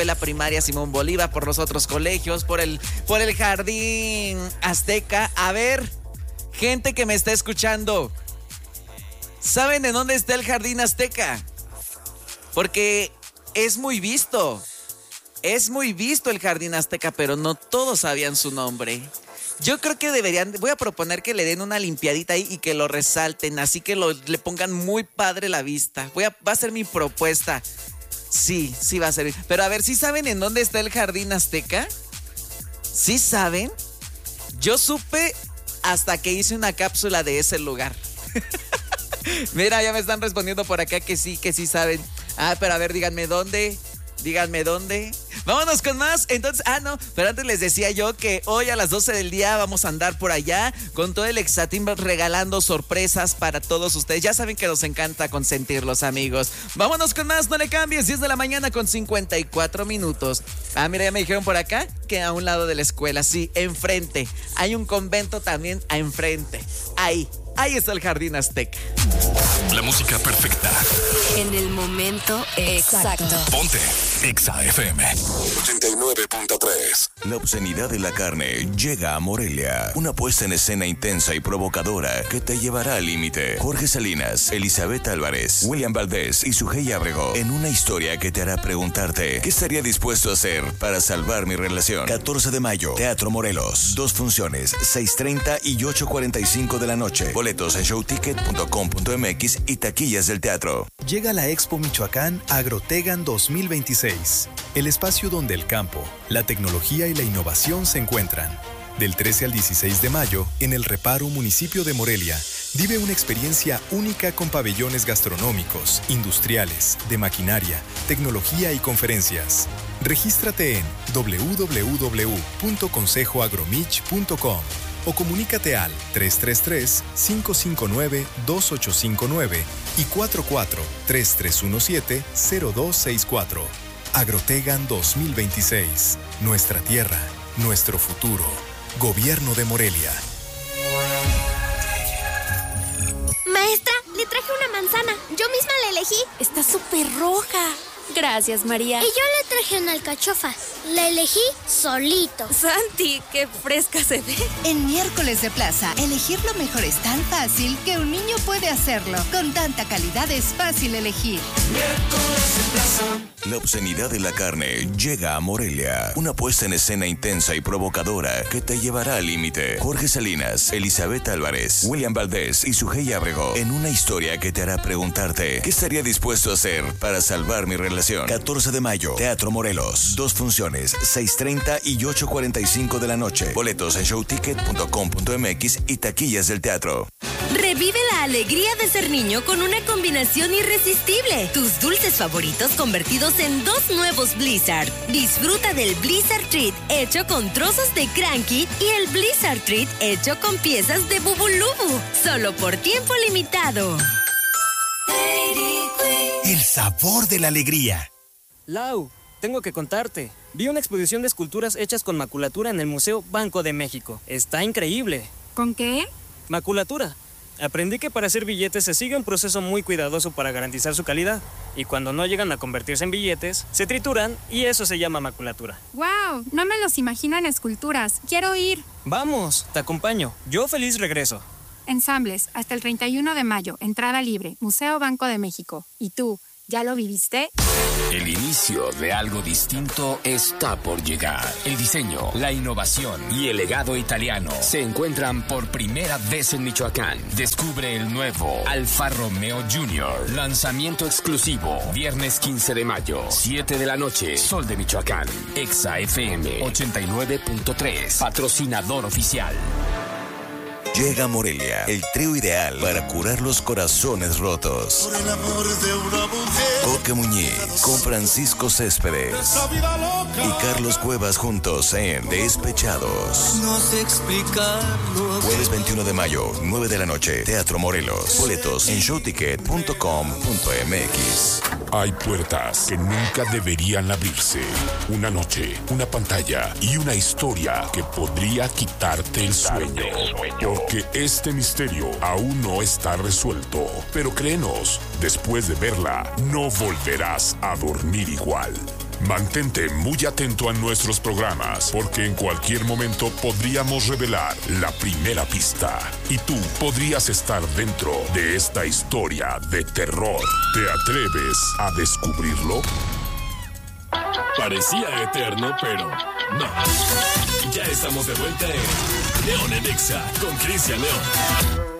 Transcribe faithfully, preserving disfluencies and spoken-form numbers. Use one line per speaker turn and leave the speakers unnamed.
escuela primaria Simón Bolívar, por los otros colegios, por el, por el Jardín Azteca. A ver, gente que me está escuchando, ¿saben en dónde está el Jardín Azteca? Porque es muy visto. Es muy visto el Jardín Azteca, pero no todos sabían su nombre. Yo creo que deberían, voy a proponer que le den una limpiadita ahí y que lo resalten, así que lo, le pongan muy padre la vista. Voy a, va a ser mi propuesta. Sí, sí va a ser. Pero a ver, ¿sí saben en dónde está el Jardín Azteca? ¿Sí saben? Yo supe hasta que hice una cápsula de ese lugar. Mira, ya me están respondiendo por acá que sí, que sí saben. Ah, pero a ver, díganme dónde. Díganme dónde. Vámonos con más. Entonces, ah, no, pero antes les decía yo que hoy a las doce del día vamos a andar por allá con todo el Exatim regalando sorpresas para todos ustedes. Ya saben que nos encanta consentirlos, amigos. Vámonos con más, no le cambies. diez de la mañana con cincuenta y cuatro minutos. Ah, mira, ya me dijeron por acá que a un lado de la escuela, sí, enfrente. Hay un convento también a enfrente. Ahí. Ahí está el Jardín Azteca.
La música perfecta.
En el momento exacto.
Ponte Exa F M
ochenta y nueve punto tres.
La obscenidad de la carne llega a Morelia. Una puesta en escena intensa y provocadora que te llevará al límite. Jorge Salinas, Elizabeth Álvarez, William Valdés y Sujei Ábrego en una historia que te hará preguntarte ¿qué estaría dispuesto a hacer para salvar mi relación? catorce de mayo, Teatro Morelos. Dos funciones, seis treinta y ocho cuarenta y cinco de la noche. Boletos en showticket punto com punto m x y taquillas del teatro.
Llega la Expo Michoacán Agrotegan dos mil veintiséis, el espacio donde el campo, la tecnología y la innovación se encuentran. Del trece al dieciséis de mayo, en El Reparo, municipio de Morelia, vive una experiencia única con pabellones gastronómicos, industriales, de maquinaria, tecnología y conferencias. Regístrate en doble u doble u doble u punto consejo agromich punto com o comunícate al tres tres tres, cinco cinco nueve, dos ocho cinco nueve y cuatro cuatro, tres tres uno siete, cero dos seis cuatro. Agrotegan dos mil veintiséis. Nuestra tierra, nuestro futuro. Gobierno de Morelia.
Maestra, le traje una manzana. Yo misma la elegí.
Está súper roja. Gracias, María.
Y yo le traje una alcachofa. La elegí solito.
Santi, qué fresca se ve.
En Miércoles de Plaza, elegir lo mejor es tan fácil que un niño puede hacerlo. Con tanta calidad es fácil elegir.
Miércoles de Plaza.
La obscenidad de la carne llega a Morelia. Una puesta en escena intensa y provocadora que te llevará al límite. Jorge Salinas, Elizabeth Álvarez, William Valdés y Sujei Ábrego en una historia que te hará preguntarte ¿qué estaría dispuesto a hacer para salvar mi relación? catorce de mayo, Teatro Morelos. Dos funciones, seis treinta y ocho cuarenta y cinco de la noche. Boletos en showticket punto com punto m x y taquillas del teatro.
Revive la alegría de ser niño con una combinación irresistible. Tus dulces favoritos convertidos en dos nuevos Blizzard. Disfruta del Blizzard Treat hecho con trozos de Cranky y el Blizzard Treat hecho con piezas de Bubulubu. Solo por tiempo limitado.
El sabor de la alegría.
Lau, tengo que contarte. Vi una exposición de esculturas hechas con maculatura en el Museo Banco de México. Está increíble.
¿Con qué?
Maculatura. Aprendí que para hacer billetes se sigue un proceso muy cuidadoso para garantizar su calidad. Y cuando no llegan a convertirse en billetes, se trituran y eso se llama maculatura.
¡Wow! No me los imagino en esculturas. Quiero ir.
Vamos, te acompaño. Yo feliz regreso.
Ensambles, hasta el treinta y uno de mayo, entrada libre, Museo Banco de México. ¿Y tú, ya lo viviste?
El inicio de algo distinto está por llegar. El diseño, la innovación y el legado italiano se encuentran por primera vez en Michoacán. Descubre el nuevo Alfa Romeo junior Lanzamiento exclusivo, viernes quince de mayo, siete de la noche, Sol de Michoacán. Exa F M ochenta y nueve punto tres, patrocinador oficial.
Llega a Morelia, el trío ideal para curar los corazones rotos.
Por el amor de una mujer.
Coque Muñiz con Francisco Céspedes y Carlos Cuevas juntos en Despechados.
No sé explicarlo.
Jueves veintiuno de mayo, nueve de la noche, Teatro Morelos. Boletos en showticket punto com punto m x.
Hay puertas que nunca deberían abrirse. Una noche, una pantalla y una historia que podría quitarte el sueño. Porque este misterio aún no está resuelto. Pero créenos, después de verla, no volverás a dormir igual. Mantente muy atento a nuestros programas, porque en cualquier momento podríamos revelar la primera pista y tú podrías estar dentro de esta historia de terror. ¿Te atreves a descubrirlo?
Parecía eterno, pero no. Ya estamos de vuelta en León en Exa con Cristian León.